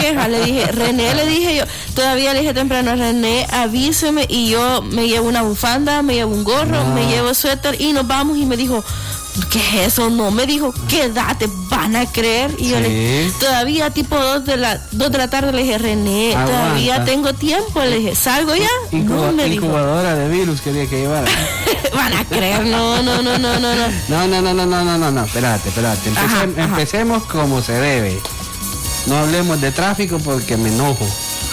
queja, le dije, René, le dije yo, todavía le dije temprano, René, avíseme y yo me llevo una bufanda, me llevo un gorro, me llevo suéter y nos vamos. Y me dijo, ¿qué es eso? No, me dijo, quédate, van a creer. Y yo todavía tipo 2 de la tarde le dije, René, todavía tengo tiempo, le dije, ¿salgo ya? Incubadora de virus quería que llevara. Van a creer, no, espérate. Empecemos como se debe. No hablemos de tráfico porque me enojo.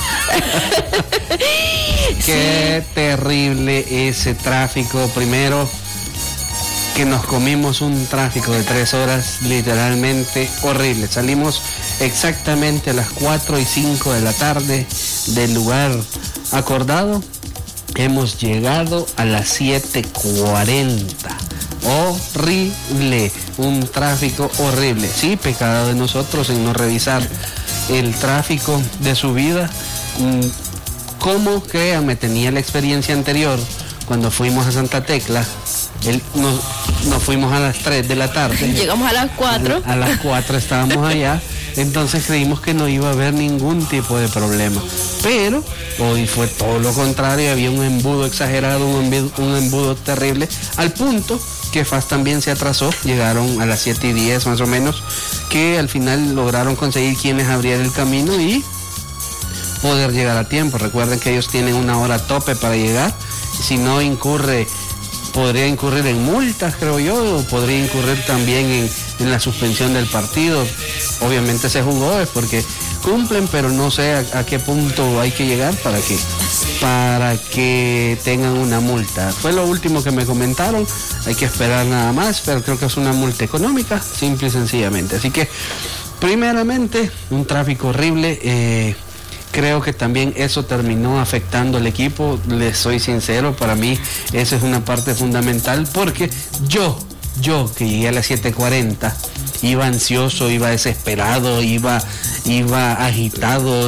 Qué terrible ese tráfico. Primero, que nos comimos un tráfico de 3 horas literalmente horrible. Salimos exactamente a las 4:05 de la tarde del lugar acordado. Hemos llegado a las 7:40. Horrible, un tráfico horrible. Sí, pecado de nosotros en no revisar el tráfico de subida. Como créanme, tenía la experiencia anterior cuando fuimos a Santa Tecla. Nos fuimos a las 3 de la tarde. Llegamos a las 4. A las 4 estábamos allá. Entonces creímos que no iba a haber ningún tipo de problema. Pero hoy fue todo lo contrario. Había un embudo exagerado, un embudo terrible. Al punto que FAS también se atrasó. Llegaron a las 7:10 más o menos. Que al final lograron conseguir quienes abrieran el camino y poder llegar a tiempo. Recuerden que ellos tienen una hora tope para llegar. Si no podría incurrir en multas, creo yo, o podría incurrir también en la suspensión del partido. Obviamente se jugó, es porque cumplen, pero no sé a qué punto hay que llegar para que tengan una multa. Fue lo último que me comentaron, hay que esperar nada más, pero creo que es una multa económica, simple y sencillamente. Así que, primeramente, un tráfico horrible. Creo que también eso terminó afectando al equipo, les soy sincero, para mí esa es una parte fundamental, porque yo que llegué a las 7:40, iba ansioso, iba desesperado, iba agitado,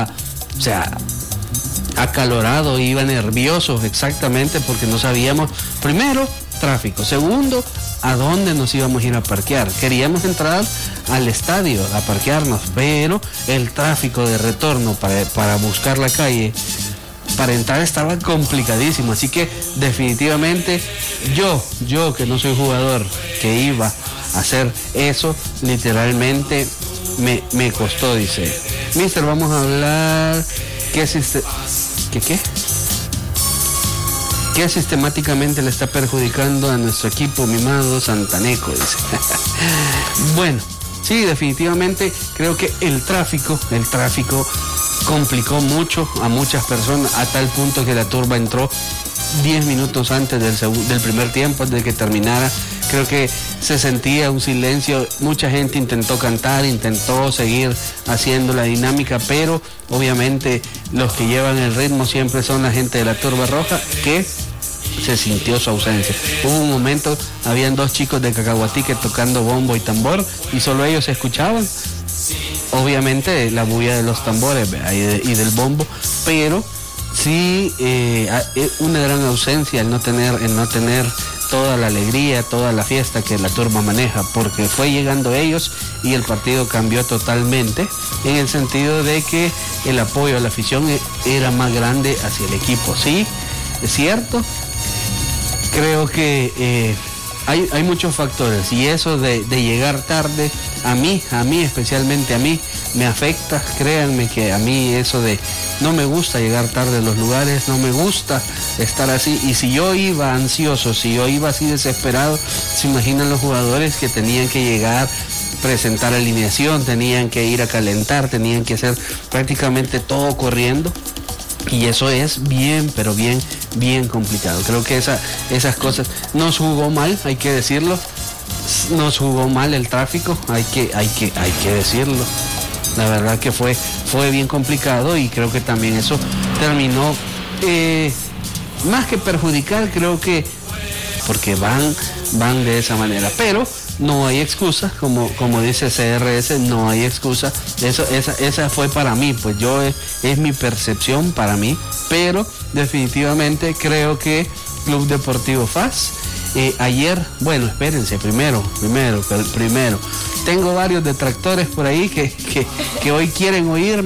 acalorado, iba nervioso, exactamente, porque no sabíamos, primero, tráfico, segundo, a dónde nos íbamos a ir a parquear. Queríamos entrar al estadio a parquearnos, pero el tráfico de retorno para buscar la calle, para entrar, estaba complicadísimo. Así que definitivamente yo que no soy jugador, que iba a hacer eso, literalmente me costó. Dice, mister, vamos a hablar ¿qué sistemáticamente le está perjudicando a nuestro equipo mimado santaneco? Dice. Bueno, sí, definitivamente creo que el tráfico complicó mucho a muchas personas, a tal punto que la turba entró 10 minutos antes del primer tiempo, antes de que terminara. Creo que se sentía un silencio, mucha gente intentó cantar, intentó seguir haciendo la dinámica, pero obviamente los que llevan el ritmo siempre son la gente de la turba roja, que se sintió su ausencia. Hubo un momento, habían 2 chicos de Cacahuatique tocando bombo y tambor y solo ellos se escuchaban, obviamente la bulla de los tambores y del bombo, pero sí una gran ausencia el no tener toda la alegría, toda la fiesta que la turba maneja, porque fue llegando ellos y el partido cambió totalmente, en el sentido de que el apoyo a la afición era más grande hacia el equipo. Sí, es cierto, creo que hay muchos factores, y eso de llegar tarde, a mí especialmente a mí, me afecta. Créanme que a mí eso de no me gusta llegar tarde a los lugares, no me gusta estar así, y si yo iba ansioso, si yo iba así desesperado, se imaginan los jugadores que tenían que llegar, presentar alineación, tenían que ir a calentar, tenían que hacer prácticamente todo corriendo. Y eso es bien, pero bien complicado. Creo que esas cosas nos jugó mal, hay que decirlo. Nos jugó mal el tráfico, hay que decirlo. La verdad que fue bien complicado, y creo que también eso terminó más que perjudicar, creo que porque van de esa manera. Pero no hay excusa, como dice CRS, no hay excusa. Esa fue para mí, pues es mi percepción para mí, pero definitivamente creo que Club Deportivo FAS, ayer, bueno, espérense, primero, tengo varios detractores por ahí que hoy quieren oírme.